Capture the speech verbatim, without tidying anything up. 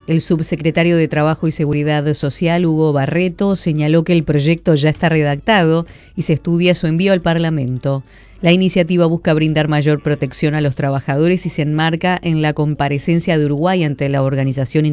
El subsecretario de Trabajo y Seguridad Social, Hugo Barreto, señaló que el proyecto ya está redactado y se estudia su envío al Parlamento. La iniciativa busca brindar mayor protección a los trabajadores y se enmarca en la comparecencia de Uruguay ante la Organización